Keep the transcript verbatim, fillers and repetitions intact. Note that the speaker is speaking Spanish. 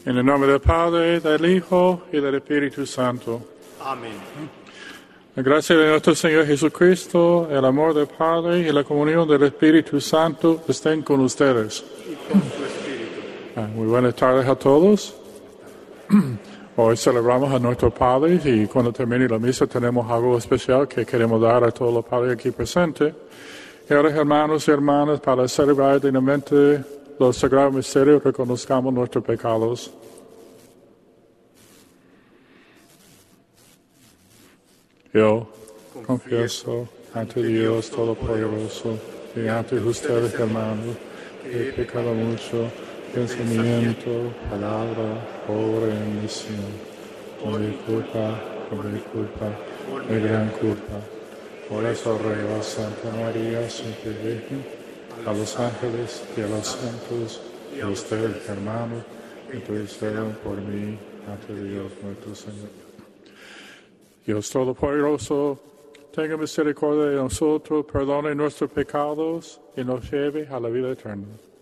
En el nombre del Padre, del Hijo y del Espíritu Santo. Amén. La gracia de nuestro Señor Jesucristo, el amor del Padre y la comunión del Espíritu Santo estén con ustedes. Y con tu espíritu. Ah, muy buenas tardes a todos. Hoy celebramos a nuestros padres y cuando termine la misa tenemos algo especial que queremos dar a todos los padres aquí presentes. Y ahora, hermanos y hermanas, para celebrar dignamente los sagrados misterios, reconozcamos nuestros pecados. Yo confieso ante Dios Todopoderoso y ante ustedes, hermanos, que he pecado mucho, pensamiento, palabra, obra y omisión. Por mi culpa, por mi culpa, mi gran culpa. Por eso ruego a Santa María, siempre Virgen, a los ángeles y a los santos, y a ustedes, hermanos, intercedan por mí ante Dios nuestro Señor. Dios Todopoderoso, tenga misericordia de nosotros, perdone nuestros pecados y nos lleve a la vida eterna.